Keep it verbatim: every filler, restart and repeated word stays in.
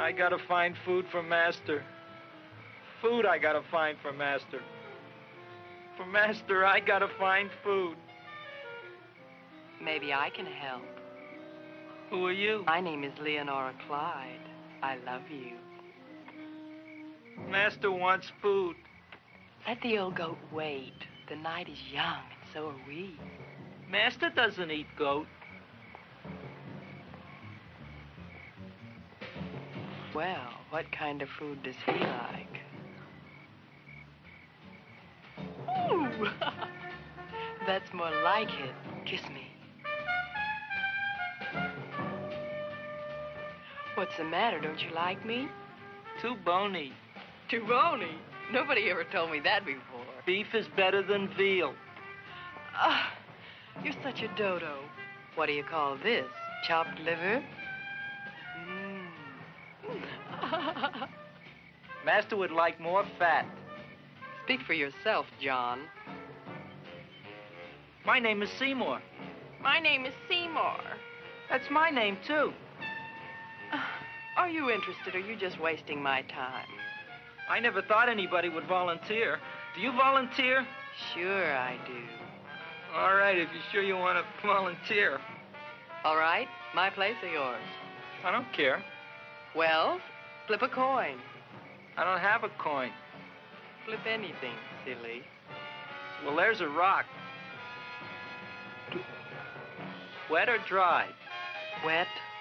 I gotta find food for Master. Food I gotta find for Master. For Master, I gotta find food. Maybe I can help. Who are you? My name is Leonora Clyde. I love you. Master wants food. Let the old goat wait. The night is young, and so are we. Master doesn't eat goat. Well, what kind of food does he like? Ooh! That's more like it. Kiss me. What's the matter? Don't you like me? Too bony. Too bony? Nobody ever told me that before. Beef is better than veal. Ah, you're such a dodo. What do you call this? Chopped liver? Mm. Master would like more fat. Speak for yourself, John. My name is Seymour. My name is Seymour. That's my name, too. Are you interested, or are you just wasting my time? I never thought anybody would volunteer. Do you volunteer? Sure I do. All right, if you're sure you want to volunteer. All right, my place or yours? I don't care. Well, flip a coin. I don't have a coin. Flip anything, silly. Well, there's a rock. Wet or dry? Wet.